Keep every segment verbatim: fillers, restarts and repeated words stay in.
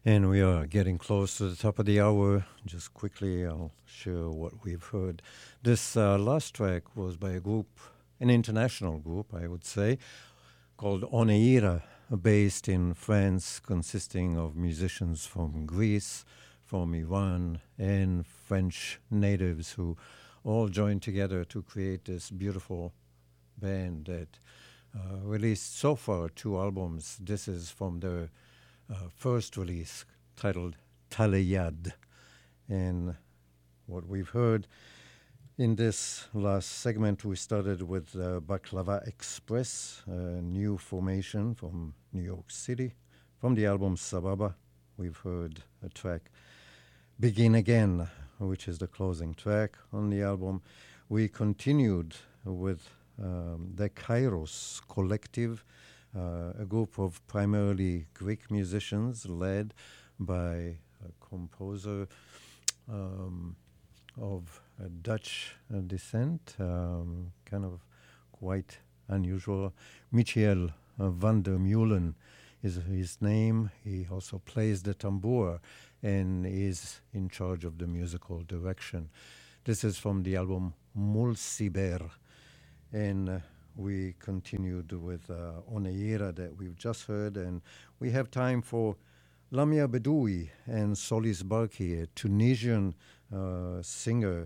And we are getting close to the top of the hour. Just quickly, I'll share what we've heard. This uh, last track was by a group, an international group, I would say, called Oneira, based in France, consisting of musicians from Greece, from Iran, and French natives who all joined together to create this beautiful band that uh, released so far two albums. This is from their uh, first release titled Taleyad. And what we've heard in this last segment, we started with uh, Baklava Express, a new formation from New York City. From the album Sababa, we've heard a track, Begin Again, which is the closing track on the album. We continued with um, the Kairos Collective, uh, a group of primarily Greek musicians led by a composer um, of uh, Dutch uh, descent, um, kind of quite unusual. Michiel uh, van der Meulen is his name. He also plays the tambour and is in charge of the musical direction. This is from the album Mulciber. And uh, we continued with uh, Oneira that we've just heard. And we have time for Lamia Bedoui and Solis Barki, a Tunisian uh, singer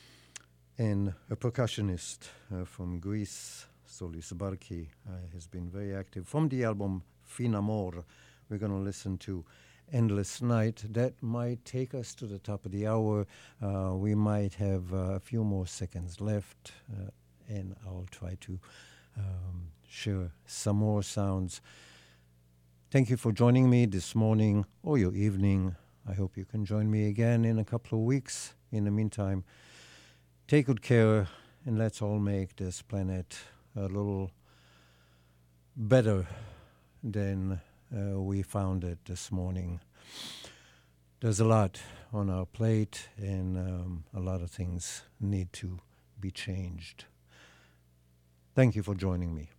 and a percussionist uh, from Greece. Solis Barki uh, has been very active. From the album Finamor, we're going to listen to Endless Night. That might take us to the top of the hour. Uh, we might have uh, a few more seconds left, uh, and I'll try to um, share some more sounds. Thank you for joining me this morning or your evening. I hope you can join me again in a couple of weeks. In the meantime, take good care, and let's all make this planet a little better than uh, we found it this morning. There's a lot on our plate, and um, a lot of things need to be changed. Thank you for joining me.